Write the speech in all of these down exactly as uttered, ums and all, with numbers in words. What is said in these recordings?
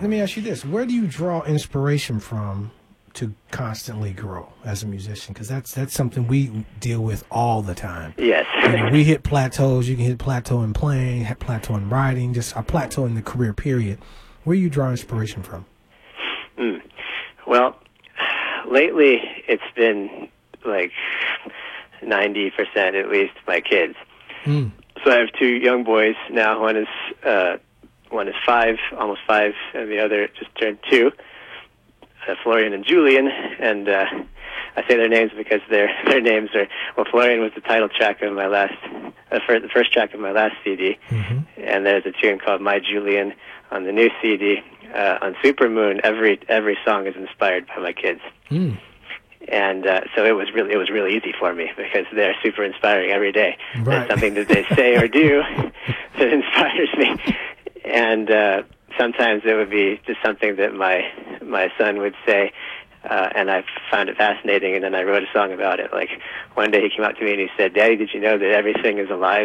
let me ask you this: where do you draw inspiration from to constantly grow as a musician? Because that's that's something we deal with all the time. Yes. You know, we hit plateaus. You can hit plateau in playing, hit plateau in writing, just a plateau in the career period. Where do you draw inspiration from? Mm. Well, lately it's been like ninety percent at least my kids. Mm. So I have two young boys now. One is uh, one is five, almost five, and the other just turned two. Uh, Florian and Julian, and uh, I say their names because their their names are. Well, Florian was the title track of my last, uh, first, the first track of my last C D, mm-hmm. and there's a tune called My Julian on the new C D. Uh, on Supermoon, every every song is inspired by my kids. Mm. And uh, so it was really it was really easy for me because they're super inspiring every day. Right. There's something that they say or do that inspires me, and uh, sometimes it would be just something that my my son would say, uh, and I found it fascinating. And then I wrote a song about it. Like one day he came up to me and he said, "Daddy, did you know that everything is alive?"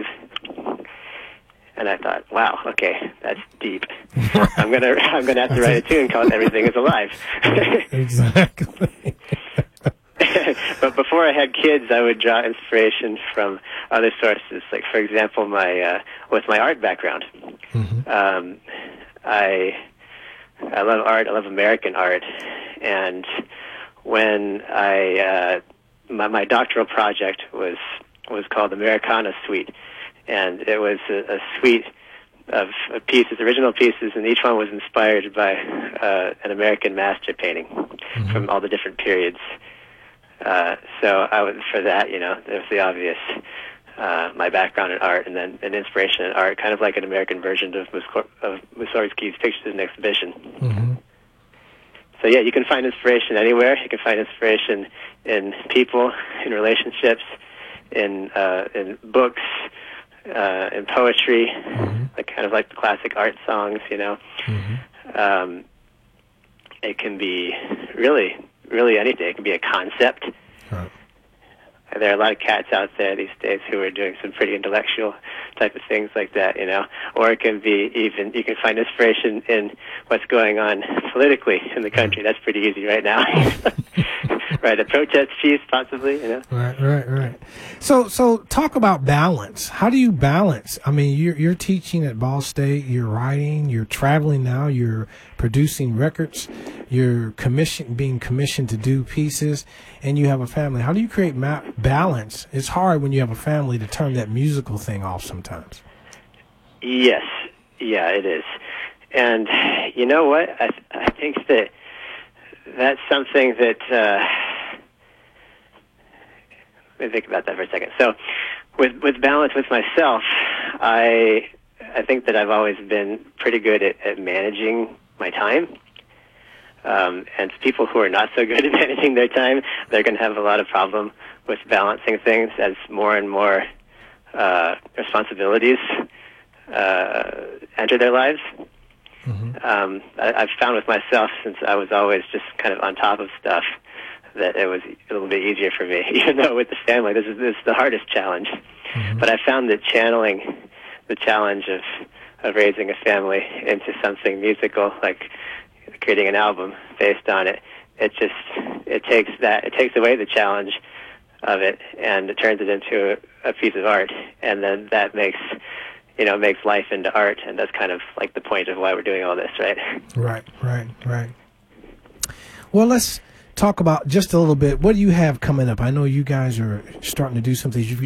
And I thought, wow, okay, that's deep. I'm gonna I'm gonna have to write a tune called "Everything Is Alive." Exactly. But before I had kids, I would draw inspiration from other sources. Like, for example, my uh, with my art background, mm-hmm. um, I I love art. I love American art, and when I uh, my, my doctoral project was was called Americana Suite, and it was a, a suite of, of pieces, original pieces, and each one was inspired by uh, an American master painting mm-hmm. from all the different periods. Uh, so I was, for that, you know, there was the obvious, uh, my background in art, and then an inspiration in art, kind of like an American version of, Muskor- of Mussorgsky's Pictures and Exhibition. Mm-hmm. So yeah, you can find inspiration anywhere. You can find inspiration in people, in relationships, in uh, in books, uh, in poetry, mm-hmm. like kind of like the classic art songs, you know. Mm-hmm. Um, it can be really... Really anything. It can be a concept. Right. There are a lot of cats out there these days who are doing some pretty intellectual type of things like that, you know. Or it can be even, you can find inspiration in what's going on politically in the country. That's pretty easy right now. Right, a protest piece, possibly, you know. Right, right, right. So, so talk about balance. How do you balance? I mean, you're you're teaching at Ball State, you're writing, you're traveling now, you're producing records, you're commission being commissioned to do pieces, and you have a family. How do you create ma- balance? It's hard when you have a family to turn that musical thing off sometimes. Yes, yeah, it is. And you know what? I I think that that's something that, uh, let me think about that for a second. So with with balance with myself, I I think that I've always been pretty good at, at managing my time. Um, and people who are not so good at managing their time, they're going to have a lot of problem with balancing things as more and more uh, responsibilities uh, enter their lives. Mm-hmm. Um, I, I've found with myself, since I was always just kind of on top of stuff, that it was a little bit easier for me, even though with the family, this is, this is the hardest challenge. Mm-hmm. But I found that channeling the challenge of, of raising a family into something musical, like creating an album based on it, it just, it takes that, it takes away the challenge of it, and it turns it into a, a piece of art, and then that makes... you know, makes life into art, and that's kind of like the point of why we're doing all this, right? Right, right, right. Well, let's talk about just a little bit. What do you have coming up? I know you guys are starting to do something. You've